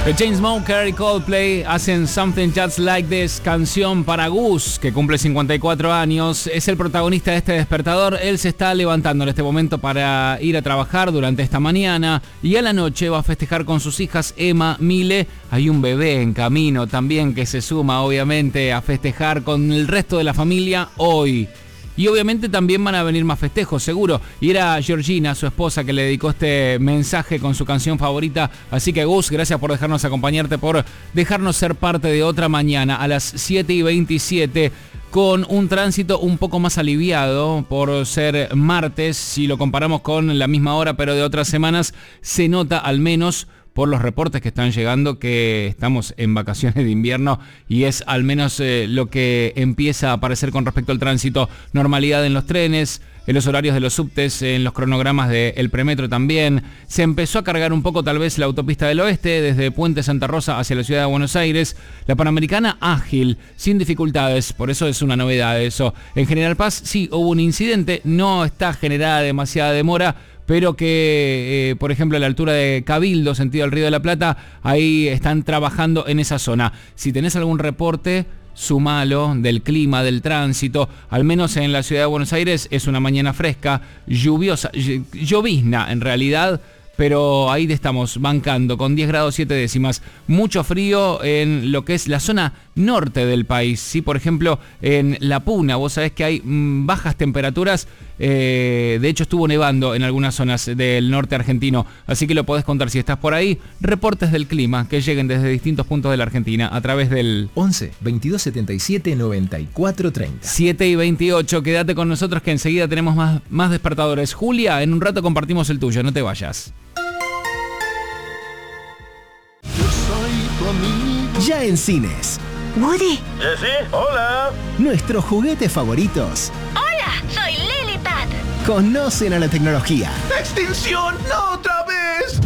The Chainsmokers y Coldplay hacen Something Just Like This, canción para Gus, que cumple 54 años. Es el protagonista de este despertador. Él se está levantando en este momento para ir a trabajar durante esta mañana y a la noche va a festejar con sus hijas Emma, Mile. Hay un bebé en camino también que se suma obviamente a festejar con el resto de la familia hoy. Y obviamente también van a venir más festejos, seguro. Y era Georgina, su esposa, que le dedicó este mensaje con su canción favorita. Así que Gus, gracias por dejarnos acompañarte, por dejarnos ser parte de otra mañana a las 7:27, con un tránsito un poco más aliviado por ser martes. Si lo comparamos con la misma hora, pero de otras semanas, se nota al menos por los reportes que están llegando que estamos en vacaciones de invierno y es al menos lo que empieza a aparecer con respecto al tránsito. Normalidad en los trenes, en los horarios de los subtes, en los cronogramas del premetro también. Se empezó a cargar un poco tal vez la autopista del oeste desde Puente Santa Rosa hacia la ciudad de Buenos Aires. La Panamericana ágil, sin dificultades, por eso es una novedad eso. En General Paz sí hubo un incidente, no está generada demasiada demora, pero que, por ejemplo, a la altura de Cabildo, sentido al Río de la Plata, ahí están trabajando en esa zona. Si tenés algún reporte, sumalo del clima, del tránsito. Al menos en la ciudad de Buenos Aires es una mañana fresca, lluviosa, llovizna en realidad, pero ahí estamos bancando con 10 grados 7 décimas. Mucho frío en lo que es la zona norte del país. ¿Sí? Por ejemplo, en La Puna, vos sabés que hay bajas temperaturas. De hecho, estuvo nevando en algunas zonas del norte argentino. Así que lo podés contar si estás por ahí. Reportes del clima que lleguen desde distintos puntos de la Argentina a través del 11 22 77 94 30. 7:28. Quédate con nosotros que enseguida tenemos más despertadores. Julia, en un rato compartimos el tuyo. No te vayas. Ya en cines. Woody. ¿Sí? Hola. Nuestros juguetes favoritos Hola, soy Lilipad. conocen a la tecnología. ¡Extinción! ¡No otra vez!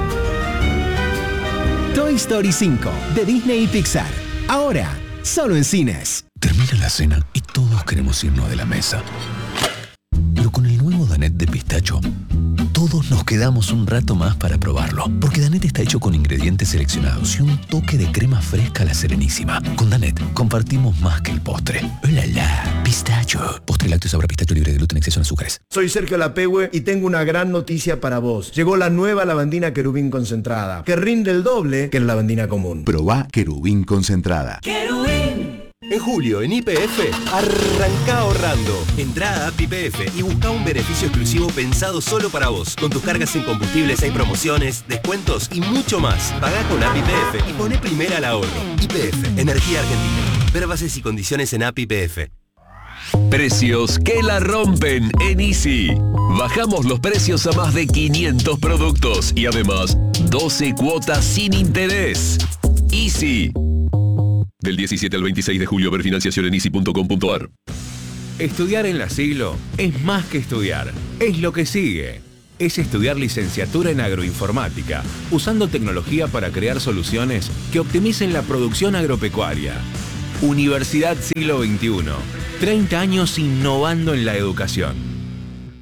Toy Story 5 de Disney y Pixar. Ahora, solo en cines. Termina la cena y todos queremos irnos de la mesa. Pero con el nuevo Danette de pistacho, todos nos quedamos un rato más para probarlo. Porque Danette está hecho con ingredientes seleccionados y un toque de crema fresca a la Serenísima. Con Danette compartimos más que el postre. ¡Hola, la! Pistacho. Postre lácteo sabor a pistacho libre de gluten, exceso en azúcares. Soy Sergio Lapehue y tengo una gran noticia para vos. Llegó la nueva lavandina Querubín concentrada, que rinde el doble que la lavandina común. Probá Querubín concentrada. En julio, en YPF, arranca ahorrando. Entrá a App YPF y busca un beneficio exclusivo pensado solo para vos. Con tus cargas en combustibles hay promociones, descuentos y mucho más. Pagá con App YPF y poné primera al ahorro. YPF, Energía Argentina. Ver bases y condiciones en App YPF. Precios que la rompen en Easy. Bajamos los precios a más de 500 productos y además 12 cuotas sin interés. Easy. Del 17 al 26 de julio, ver financiación en easy.com.ar. Estudiar en la Siglo es más que estudiar, es lo que sigue. Es estudiar licenciatura en agroinformática, usando tecnología para crear soluciones que optimicen la producción agropecuaria. Universidad Siglo XXI, 30 años innovando en la educación.